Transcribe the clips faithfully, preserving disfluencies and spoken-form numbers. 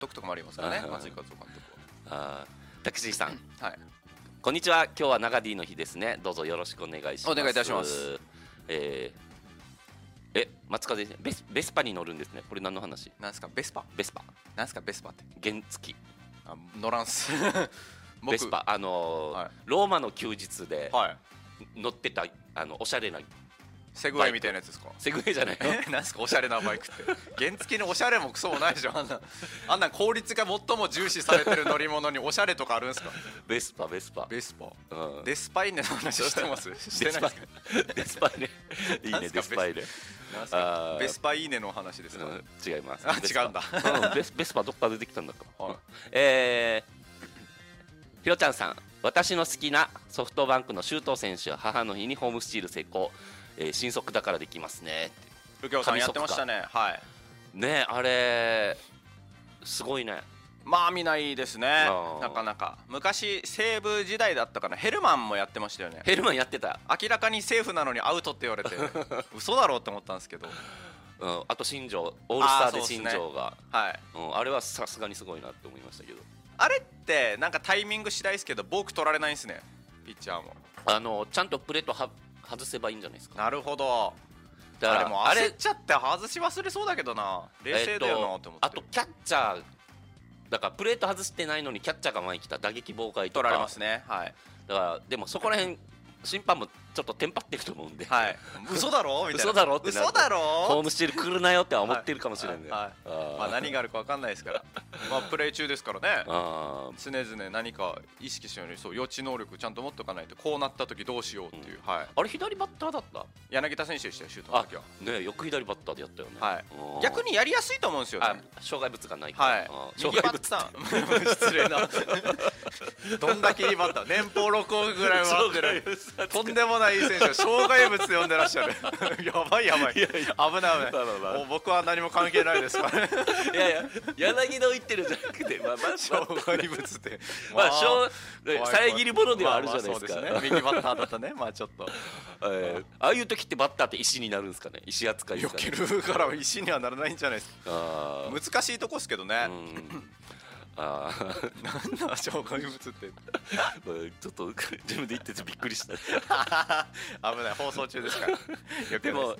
督とかもありますからね、松井和夫監督は。あタクシーさん、 はい、 こんにちは。今日は長 D の日ですね。どうぞよろしくお願いします。 お願いいたします。 えー、え松風ベスベスパに乗るんですね。これ何の話？ なんですかベスパ？ ベスパなんですかベスパって？ 原付。 あ乗らんすベスパあのーはい、ローマの休日で乗ってたあのおしゃれなセグウェイみたいなやつですか？ セグウェイじゃないの？ えなんすかおしゃれなバイクって。原付のおしゃれもクソもないでしょ。あんなあんな効率が最も重視されてる乗り物におしゃれとかあるんですか？ ベスパベスパベスパ、 うん、 デスパイネの話してます？してないですか？ デスパイネいいねデスパイネ。 ベスパイネの話ですか？うん、 違います。 あ違うんだ。 うん、ベスベスパどっから出てきたんだか。はい、えー、ひろちゃんさん、私の好きなソフトバンクの周東選手は母の日にホームスチール成功。えー、新速だからできますね。 右京さんやってましたね。はい。 ねあれすごいね。 まあ見ないですね。なかなか昔西武時代だったかな、ヘルマンもやってましたよね。 ヘルマンやってた。 明らかにセーフなのにアウトって言われて嘘だろうって思ったんですけど、 うん、あと新庄オールスターで新庄が、 ね、はい、 うん、あれはさすがにすごいなって思いましたけど、 あれってなんかタイミング次第ですけどボーク取られないんですね、ピッチャーも。 あのちゃんとプレートは外せばいいんじゃないですか。 なるほど。だからもう焦っちゃって外し忘れそうだけどな、冷静だよなって思って、 あとキャッチャーだからプレート外してないのにキャッチャーが前に来た打撃妨害とか取られますね。はい。 だからでもそこら辺審判もちょっとテンパってると思うんで、 はい、嘘だろみたいな、 嘘だろって嘘だろホームスチール来るなよっては思ってるかもしれない、 はいはい、まあ何があるか分かんないですからまあプレー中ですからね、 あ常々何か意識しように、そう予知能力ちゃんと持っておかないと、こうなった時どうしようっていう、うん、はい、 あれ左バッターだった？ 柳田選手でしたよ、シュートの時は。 ね、よく左バッターでやったよね。 はい、逆にやりやすいと思うんですよね。 障害物がないから、 はい、障害物失礼などんだけいいバッター、年俸ろくおくぐらいはってるとんでもないいい選手が障害物呼んでらっしゃるやばいやばい、危ない危ない、もう僕は何も関係ないですからねいやいや柳田を言ってるじゃなくて、まあまあ障害物ってまあ遮り物ではあるじゃないですか。 右バッターだったね、まあちょっとああいう時ってバッターって石になるんですかね、石扱い避けるから石にはならないんじゃないですか。難しいとこですけどね。あなんだ障害物ってちょっと自分で言っててびっくりした危ない、放送中ですからでも、はい、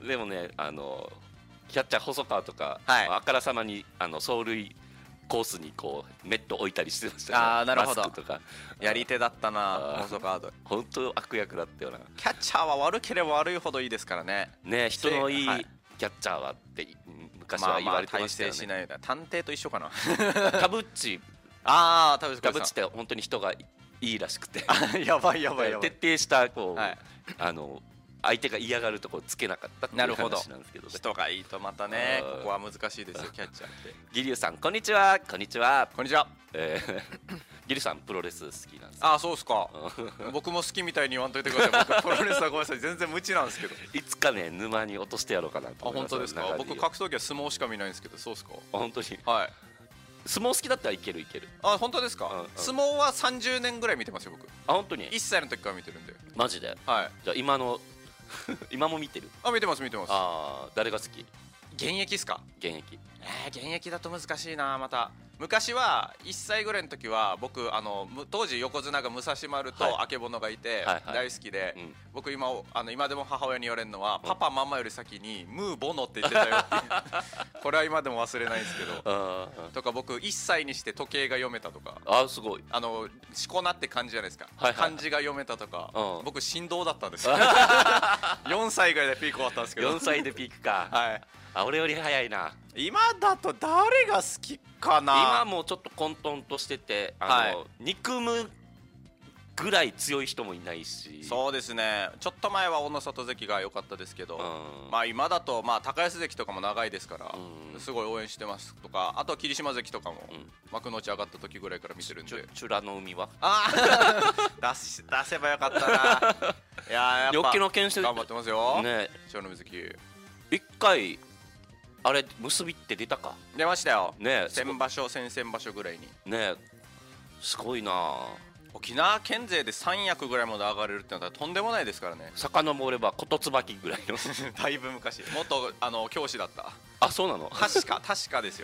でもね、あのキャッチャー細川とか、はい、あからさまにあの走塁コースにこうネット置いたりしてましたね。 ああなるほど、 マスクとかやり手だったな細川。 本当悪役だったよな。 キャッチャーは悪ければ悪いほどいいですからね。 ね、人のいい、はい、キャッチャーはって昔は言われてましたよね。 まあまあ探偵と一緒かな田渕ああ田渕田渕って本当に人がいいらしくてやばいやばいやばい、 徹底したこう、はい、あの相手が嫌がるところつけなかったっていう話なんですけど、 人がいいとまたね、ここは難しいですよキャッチャーって。 ギリュウさんこんにちは。こんにちはこんにちは。 えー、ギリュウさんプロレス好きなんです。 ああそうですか僕も好きみたいに言わんといてください。僕プロレスはごめんなさい全然無知なんですけどいつかね沼に落としてやろうかなと思います。 あ本当ですか。僕格闘技は相撲しか見ないんですけど。そうですか。 あ本当に。 はい相撲好きだったらいけるいける。 あ本当ですか、うんうん、相撲はさんじゅうねんぐらい見てますよ僕。 あ本当に。 いっさいの時から見てるんで。 マジで。 はい。 じゃあ今の今も見てる。 あ見てます見てます。 ああ誰が好き。 現役っすか。 現役。 えー、現役だと難しいな。また昔はいっさいぐらいの時は僕あの当時横綱が武蔵丸とあけぼのがいて大好きで、はいはい、僕今あの今でも母親に言われるのは、うん、パパママより先にムーボノって言ってたよってこれは今でも忘れないんですけどとか僕いっさいにして時計が読めたとか。 あすごい。 あのしこなって漢字じゃないですか、はいはい、漢字が読めたとか、うん、僕振動だったんですよよんさいぐらいでピーク終わったんですけど。 よんさいでピークかはいあ俺より早いな。 今だと誰が好きかな。 今もうちょっと混沌としててあの、はい、憎むぐらい強い人もいないし。 そうですね。ちょっと前は小野里関が良かったですけど、うん、まあ今だとまあ高安関とかも長いですから、うん、すごい応援してますとか、あとは霧島関とかも、うん、幕内上がった時ぐらいから見てるんで。 チュラの海はあ出し出せばよかったな。いややっぱよっけの剣士頑張ってますよね。 千代の関一回あれ結びって出たか。 出ましたよね。 先場所先々場所ぐらいにね。すごいな。 沖縄県勢で三役ぐらいまで上がれるってのはとんでもないですからね。 遡れば琴椿ぐらいのだいぶ昔。元あの教師だった。 あそうなの。 確か確かですよ。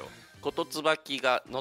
琴椿が乗っ